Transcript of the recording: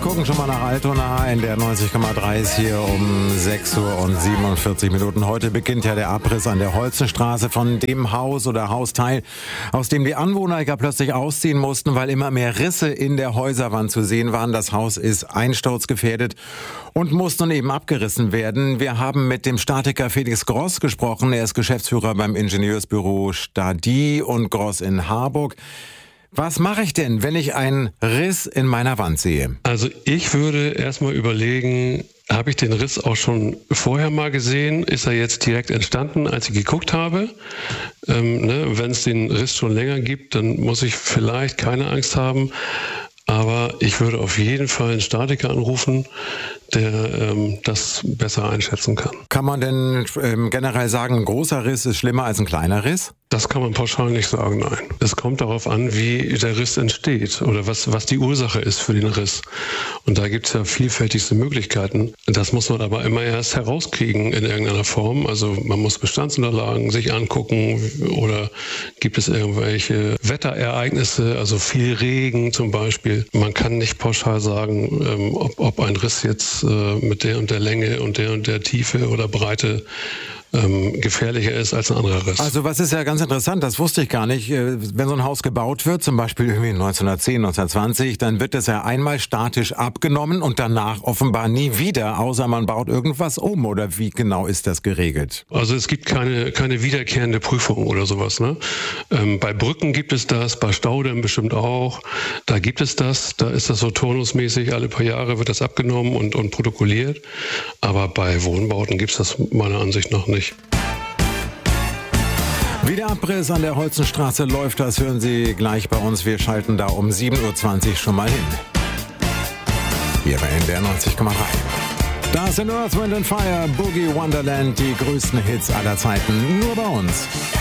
gucken schon mal nach Altona. In der 90,3 ist hier um 6 Uhr und 47 Minuten. Heute beginnt ja der Abriss an der Holzenstraße von dem Haus oder Hausteil, aus dem die Anwohner ja plötzlich ausziehen mussten, weil immer mehr Risse in der Häuserwand zu sehen waren. Das Haus ist einsturzgefährdet und muss nun eben abgerissen werden. Wir haben mit dem Statiker Felix Gross gesprochen. Er ist Geschäftsführer beim Ingenieursbüro Stadie und Gross in Harburg. Was mache ich denn, wenn ich einen Riss in meiner Wand sehe? Also ich würde erstmal überlegen, habe ich den Riss auch schon vorher mal gesehen? Ist er jetzt direkt entstanden, als ich geguckt habe? Wenn es den Riss schon länger gibt, dann muss ich vielleicht keine Angst haben. Aber ich würde auf jeden Fall einen Statiker anrufen, der das besser einschätzen kann. Kann man denn generell sagen, ein großer Riss ist schlimmer als ein kleiner Riss? Das kann man pauschal nicht sagen, nein. Es kommt darauf an, wie der Riss entsteht oder was die Ursache ist für den Riss. Und da gibt es ja vielfältigste Möglichkeiten. Das muss man aber immer erst herauskriegen in irgendeiner Form. Also man muss Bestandsunterlagen sich angucken oder gibt es irgendwelche Wetterereignisse, also viel Regen zum Beispiel. Man kann nicht pauschal sagen, ob ein Riss jetzt mit der und der Länge und der Tiefe oder Breite gefährlicher ist als ein anderer Riss. Also was ist ja ganz interessant, das wusste ich gar nicht. Wenn so ein Haus gebaut wird, zum Beispiel irgendwie 1910, 1920, dann wird es ja einmal statisch abgenommen und danach offenbar nie wieder, außer man baut irgendwas um. Oder wie genau ist das geregelt? Also es gibt keine wiederkehrende Prüfung oder sowas. Ne? Bei Brücken gibt es das, bei Staudämmen bestimmt auch. Da gibt es das, da ist das so turnusmäßig, alle paar Jahre wird das abgenommen und protokolliert. Aber bei Wohnbauten gibt es das meiner Ansicht nach nicht. Wie der Abriss an der Holzenstraße läuft, das hören Sie gleich bei uns. Wir schalten da um 7.20 Uhr schon mal hin. Hier bei NDR 90,3. Da sind Earth, Wind & Fire, Boogie Wonderland, die größten Hits aller Zeiten, nur bei uns.